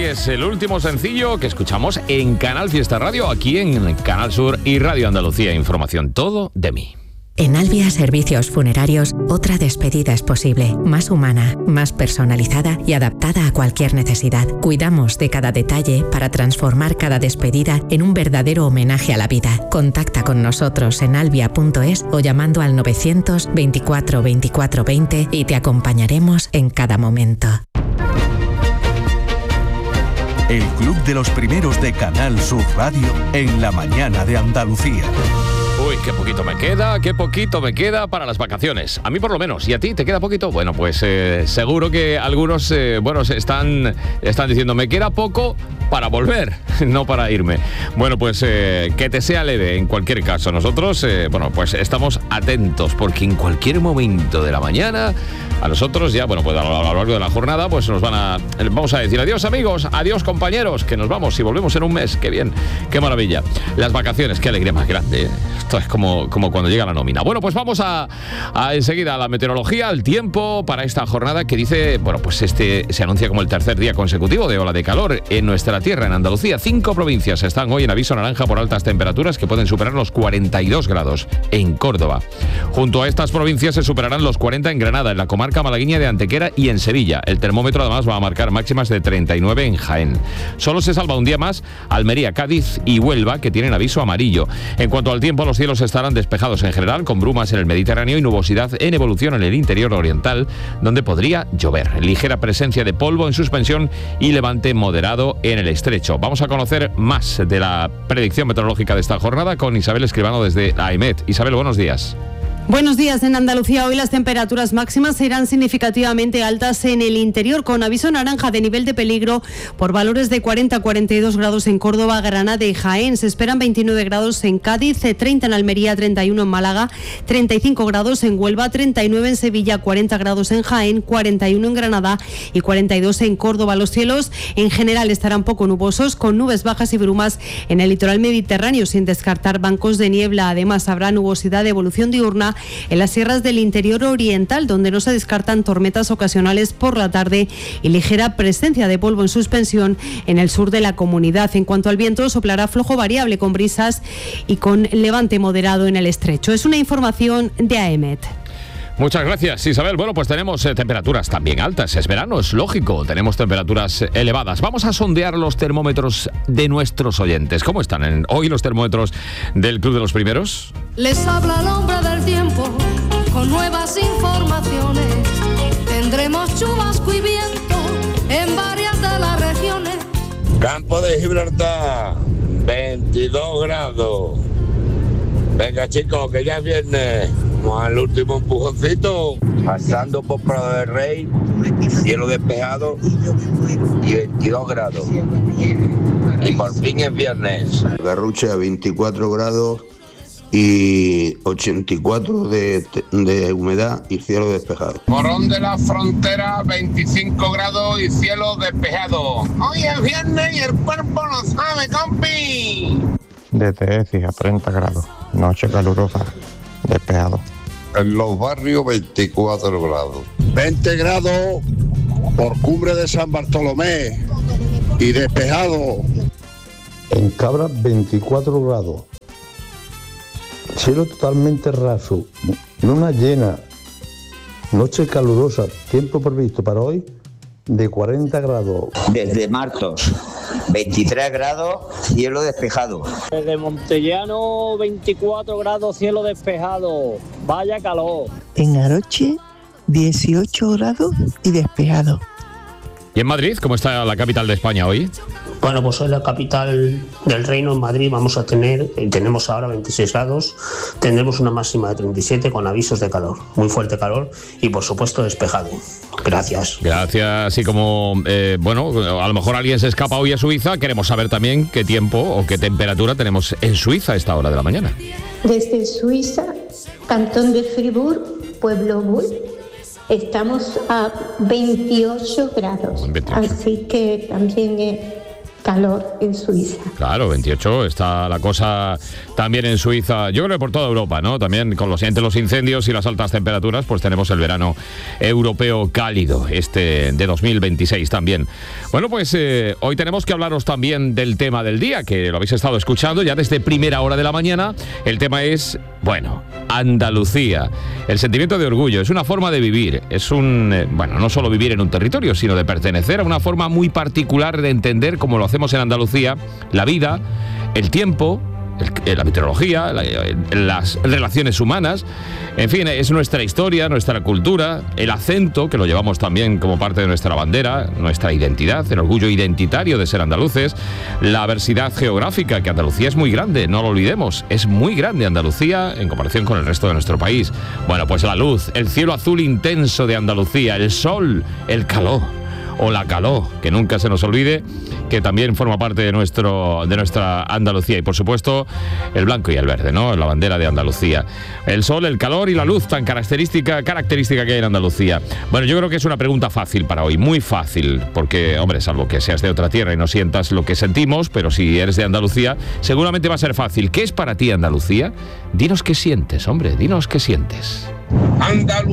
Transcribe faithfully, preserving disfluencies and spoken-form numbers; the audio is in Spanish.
es el último sencillo que escuchamos en Canal Fiesta Radio, aquí en Canal Sur y Radio Andalucía. Información todo de mí. En Albia Servicios Funerarios, otra despedida es posible, más humana, más personalizada y adaptada a cualquier necesidad. Cuidamos de cada detalle para transformar cada despedida en un verdadero homenaje a la vida. Contacta con nosotros en albia punto es o llamando al novecientos veinticuatro veinticuatro veinte y te acompañaremos en cada momento. El Club de los Primeros de Canal Sur Radio en la mañana de Andalucía. Uy, qué poquito me queda, qué poquito me queda para las vacaciones. A mí por lo menos. ¿Y a ti te queda poquito? Bueno, pues eh, seguro que algunos, eh, bueno, están, están diciendo, me queda poco para volver, no para irme. Bueno, pues eh, que te sea leve en cualquier caso. Nosotros, eh, bueno, pues estamos atentos porque en cualquier momento de la mañana a nosotros ya, bueno, pues a lo largo de la jornada, pues nos van a, vamos a decir adiós amigos, adiós compañeros, que nos vamos y volvemos en un mes. Qué bien, qué maravilla. Las vacaciones, qué alegría más grande. Esto es como, como cuando llega la nómina. Bueno, pues vamos a, a enseguida a la meteorología, al tiempo para esta jornada que dice, bueno, pues este se anuncia como el tercer día consecutivo de ola de calor en nuestra tierra, en Andalucía. Cinco provincias están hoy en aviso naranja por altas temperaturas que pueden superar los cuarenta y dos grados en Córdoba. Junto a estas provincias se superarán los cuarenta en Granada, en la comarca malagueña de Antequera y en Sevilla. El termómetro además va a marcar máximas de treinta y nueve en Jaén. Solo se salva un día más Almería, Cádiz y Huelva, que tienen aviso amarillo. En cuanto al tiempo, los cielos estarán despejados en general, con brumas en el Mediterráneo y nubosidad en evolución en el interior oriental, donde podría llover. Ligera presencia de polvo en suspensión y levante moderado en el estrecho. Vamos a conocer más de la predicción meteorológica de esta jornada con Isabel Escribano desde la AEMET. Isabel, buenos días. Buenos días. En Andalucía hoy las temperaturas máximas serán significativamente altas en el interior, con aviso naranja de nivel de peligro por valores de cuarenta a cuarenta y dos grados en Córdoba, Granada y Jaén. Se esperan veintinueve grados en Cádiz, treinta en Almería, treinta y uno en Málaga, treinta y cinco grados en Huelva, treinta y nueve en Sevilla, cuarenta grados en Jaén, cuarenta y uno en Granada y cuarenta y dos en Córdoba. Los cielos en general estarán poco nubosos, con nubes bajas y brumas en el litoral mediterráneo, sin descartar bancos de niebla. Además, habrá nubosidad de evolución diurna en las sierras del interior oriental, donde no se descartan tormentas ocasionales por la tarde y ligera presencia de polvo en suspensión en el sur de la comunidad. En cuanto al viento, soplará flojo variable con brisas y con levante moderado en el estrecho. Es una información de AEMET. Muchas gracias, Isabel. Bueno, pues tenemos eh, temperaturas también altas. Es verano, es lógico. Tenemos temperaturas eh, elevadas. Vamos a sondear los termómetros de nuestros oyentes. ¿Cómo están en, hoy los termómetros del Club de los Primeros? Les habla el hombre del tiempo con nuevas informaciones. Tendremos chubasco y viento en varias de las regiones. Campo de Gibraltar, veintidós grados. Venga chicos, que ya es viernes. Vamos al último empujoncito. Pasando por Prado del Rey, cielo despejado y veintidós grados. Y por fin es viernes. Garrucha, veinticuatro grados y ochenta y cuatro de, de humedad y cielo despejado. Morón de la Frontera, veinticinco grados y cielo despejado. Hoy es viernes y el cuerpo lo sabe, compi. Desde Écija, treinta grados, noche calurosa, despejado. En los barrios, veinticuatro grados. veinte grados por Cumbre de San Bartolomé y despejado. En Cabra, veinticuatro grados. Cielo totalmente raso, luna llena, noche calurosa, tiempo previsto para hoy de cuarenta grados. Desde Martos, veintitrés grados, cielo despejado. Desde Montellano, veinticuatro grados, cielo despejado. Vaya calor. En Aroche, dieciocho grados y despejado. ¿Y en Madrid, cómo está la capital de España hoy? Bueno, pues hoy la capital del reino, en Madrid, vamos a tener, tenemos ahora veintiséis grados, tendremos una máxima de treinta y siete con avisos de calor, muy fuerte calor y por supuesto despejado. Gracias. Gracias. Y como, eh, bueno, a lo mejor alguien se escapa hoy a Suiza, queremos saber también qué tiempo o qué temperatura tenemos en Suiza a esta hora de la mañana. Desde Suiza, Cantón de Fribourg, Pueblo Bull, estamos a veintiocho grados, veintiocho. Así que también es calor en Suiza. Claro, veintiocho, está la cosa también en Suiza, yo creo que por toda Europa, ¿no? También con los, entre los incendios y las altas temperaturas, pues tenemos el verano europeo cálido, este de dos mil veintiséis también. Bueno, pues eh, hoy tenemos que hablaros también del tema del día, que lo habéis estado escuchando ya desde primera hora de la mañana. El tema es, bueno, Andalucía. El sentimiento de orgullo es una forma de vivir, es un, eh, bueno, no solo vivir en un territorio, sino de pertenecer a una forma muy particular de entender, como lo hacemos en Andalucía, la vida, el tiempo, el, la meteorología, la, las relaciones humanas. En fin, es nuestra historia, nuestra cultura, el acento, que lo llevamos también como parte de nuestra bandera, nuestra identidad, el orgullo identitario de ser andaluces, la diversidad geográfica, que Andalucía es muy grande, no lo olvidemos, es muy grande Andalucía en comparación con el resto de nuestro país. Bueno, pues la luz, el cielo azul intenso de Andalucía, el sol, el calor, o la calor, que nunca se nos olvide, que también forma parte de nuestro de nuestra Andalucía, y por supuesto el blanco y el verde, ¿no? La bandera de Andalucía. El sol, el calor y la luz tan característica, característica que hay en Andalucía. Bueno, yo creo que es una pregunta fácil para hoy, muy fácil, porque, hombre, salvo que seas de otra tierra y no sientas lo que sentimos, pero si eres de Andalucía, seguramente va a ser fácil. ¿Qué es para ti Andalucía? Dinos qué sientes, hombre, dinos qué sientes. Andalucía.